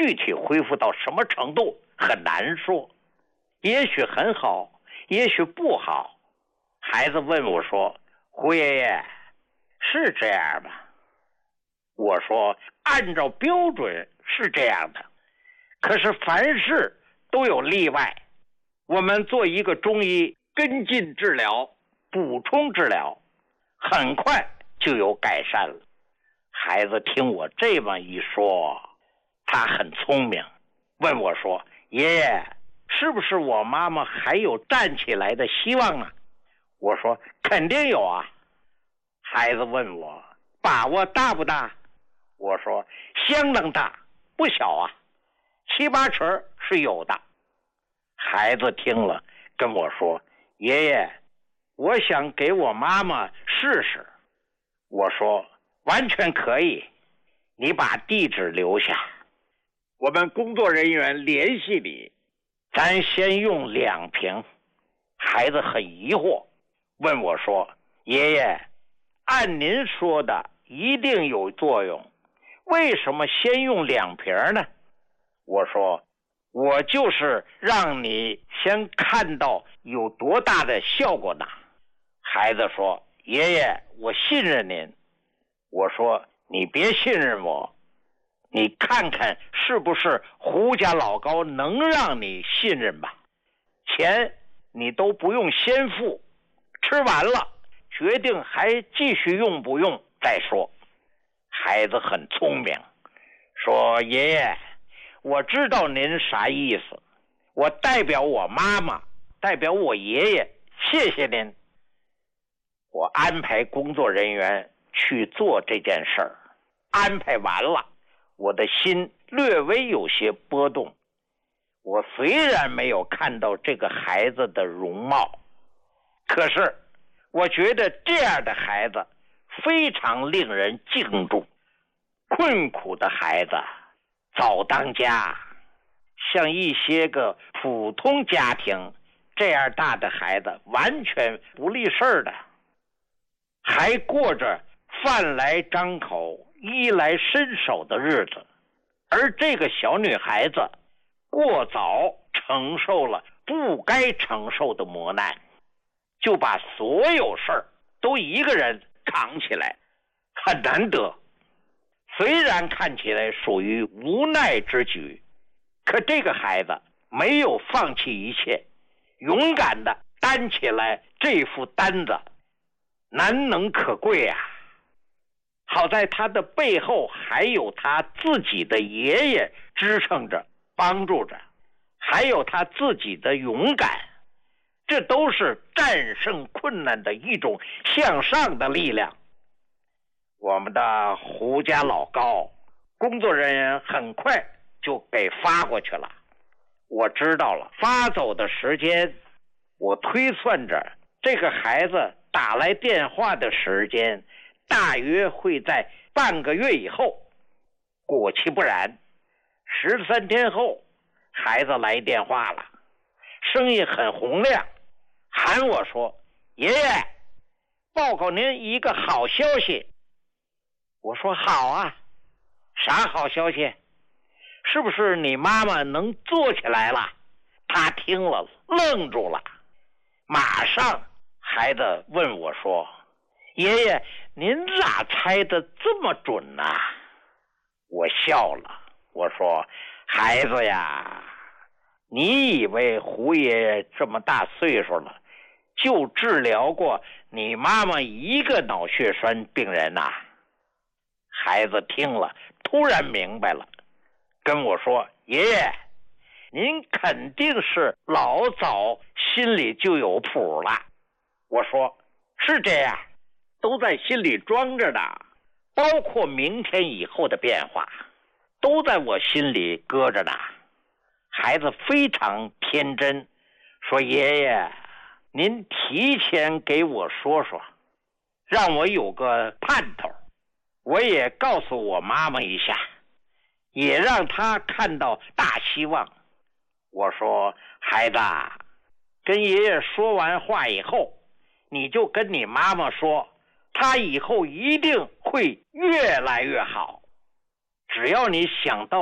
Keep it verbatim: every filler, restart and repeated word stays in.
具体恢复到什么程度很难说，也许很好，也许不好。孩子问我说：“胡爷爷，是这样吗？”我说：“按照标准是这样的，可是凡事都有例外。我们做一个中医跟进治疗、补充治疗，很快就有改善了。”孩子听我这么一说，他很聪明，问我说：“爷爷，是不是我妈妈还有站起来的希望呢？”我说：“肯定有啊。”孩子问我：“把握大不大？”我说：“相当大，不小啊，七八成是有的。”孩子听了跟我说：“爷爷，我想给我妈妈试试。”我说：“完全可以，你把地址留下，我们工作人员联系你，咱先用两瓶。”孩子很疑惑，问我说：“爷爷，按您说的一定有作用，为什么先用两瓶呢？”我说：“我就是让你先看到有多大的效果呢。”孩子说：“爷爷，我信任您。”我说：“你别信任我，你看看是不是胡家老高能让你信任吧？钱你都不用先付，吃完了决定还继续用不用再说。”孩子很聪明，说：“爷爷，我知道您啥意思，我代表我妈妈，代表我爷爷，谢谢您。”我安排工作人员去做这件事儿，安排完了，我的心略微有些波动。我虽然没有看到这个孩子的容貌，可是我觉得这样的孩子非常令人敬重。困苦的孩子早当家，像一些个普通家庭这样大的孩子完全不理事儿的，还过着饭来张口衣来伸手的日子。而这个小女孩子过早承受了不该承受的磨难，就把所有事儿都一个人扛起来，很难得。虽然看起来属于无奈之举，可这个孩子没有放弃一切，勇敢地担起来这副担子，难能可贵啊！好在他的背后还有他自己的爷爷支撑着帮助着，还有他自己的勇敢，这都是战胜困难的一种向上的力量。我们的胡家老高工作人员很快就给发过去了，我知道了发走的时间，我推算着这个孩子打来电话的时间大约会在半个月以后。果其不然，十三天后孩子来电话了，声音很洪亮，喊我说：“爷爷，报告您一个好消息。”我说：“好啊，啥好消息？是不是你妈妈能坐起来了？”他听了愣住了，马上孩子问我说：“爷爷，您咋猜的这么准呢？”我笑了，我说：“孩子呀，你以为胡爷爷这么大岁数了，就治疗过你妈妈一个脑血栓病人呐？”孩子听了突然明白了，跟我说：“爷爷，您肯定是老早心里就有谱了。”我说：“是这样，都在心里装着的，包括明天以后的变化，都在我心里搁着呢。”孩子非常天真，说：“爷爷，您提前给我说说，让我有个盼头，我也告诉我妈妈一下，也让她看到大希望。”我说：“孩子，跟爷爷说完话以后，你就跟你妈妈说，她以后一定会越来越好。只要你想到